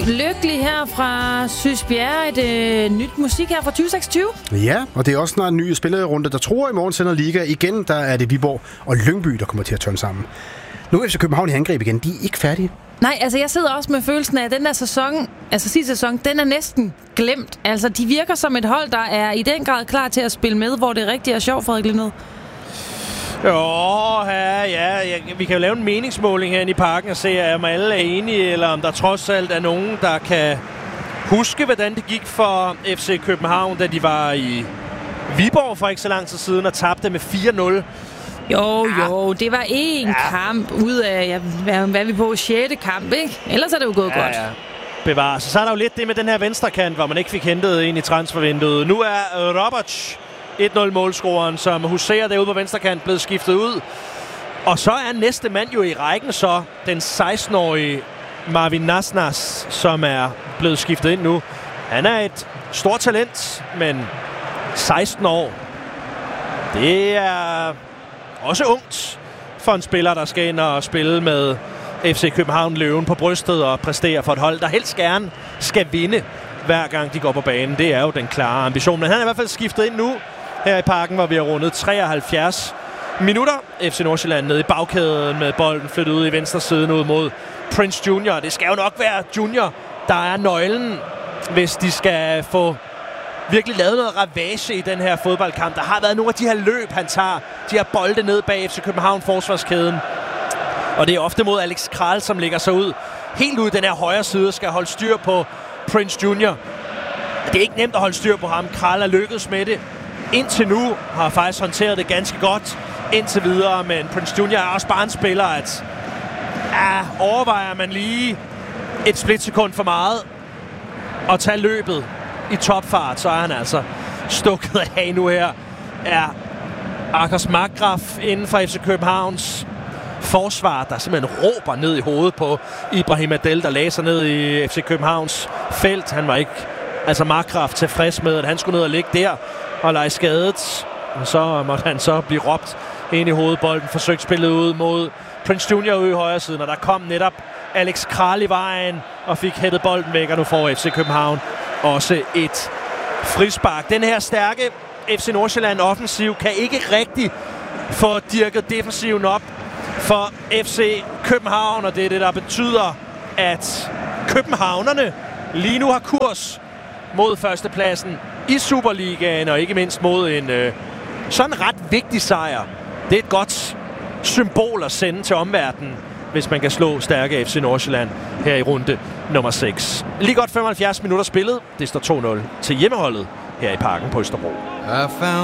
Lykkelig her fra Sysbjerg. Et nyt musik her fra 2026. Ja, og det er også snart en ny spillerunde, der tror i morgen sender Liga. Igen, der er det Viborg og Lyngby, der kommer til at tørne sammen. Nu er FC København i angreb igen. De er ikke færdige. Nej, altså jeg sidder også med følelsen af, at den der sæson, altså sidste sæson, den er næsten glemt. Altså de virker som et hold, der er i den grad klar til at spille med, hvor det rigtig er sjovt, Frederik Lindet. Ja, vi kan jo lave en meningsmåling herinde i parken og se, om alle er enige, eller om der trods alt er nogen, der kan huske, hvordan det gik for FC København, da de var i Viborg for ikke så lang tid siden og tabte med 4-0. Jo, det var én kamp ud af, hvad er vi på, 6. kamp, ikke? Ellers er det jo gået godt. Ja. Bevares. Så er der jo lidt det med den her venstrekant, hvor man ikke fik hentet en i transfervinduet. Nu er Roberts 1-0-målscoreren, som huserer derude på venstrekant, blevet skiftet ud. Og så er næste mand jo i rækken så den 16-årige Marvin Nasnas, som er blevet skiftet ind nu. Han er et stort talent, men 16 år. Det er også ungt for en spiller, der skal ind og spille med FC København Løven på brystet og præstere for et hold, der helst gerne skal vinde, hver gang de går på banen. Det er jo den klare ambition. Men han er i hvert fald skiftet ind nu, her i parken, hvor vi har rundet 73 minutter. FC Nordsjælland nede i bagkæden med bolden flyttet ud i venstre siden ud mod Prince Junior. Det skal jo nok være Junior, der er nøglen, hvis de skal få virkelig lavet noget ravage i den her fodboldkamp. Der har været nogle af de her løb, han tager. De her bolde ned bag FC København forsvarskæden. Og det er ofte mod Alex Kral, som lægger sig ud helt ud i den her højre side, skal holde styr på Prince Junior. Det er ikke nemt at holde styr på ham. Kral er lykkedes med det. Indtil nu har faktisk håndteret det ganske godt indtil videre, men Prince Junior er også bare en spiller, at overvejer man lige et splitsekund for meget at tage løbet i topfart, så er han altså stukket af nu her. Er Akers Markgraf inden for FC Københavns forsvar, der simpelthen råber ned i hovedet på Ibrahim Adel, der lagde sig ned i FC Københavns felt. Han var ikke, altså Markgraf, tilfreds med, at han skulle ned og ligge der og lege skadet. Og så måtte han så blive råbt ind i hovedbolden, forsøgt spillet ud mod Prince Junior ude i højre siden, og der kom netop Alex Kral i vejen og fik hættet bolden væk, og nu får FC København også et frispark. Den her stærke FC Nordsjælland offensiv kan ikke rigtig få dirket defensiven op for FC København, og det er det, der betyder, at københavnerne lige nu har kurs mod førstepladsen i Superligaen, og ikke mindst mod en sådan ret vigtig sejr. Det er et godt symbol at sende til omverdenen, hvis man kan slå stærke FC Nordsjælland her i runde nummer 6. Lige godt 75 minutter spillet. Det står 2-0 til hjemmeholdet her i parken på Østerbro.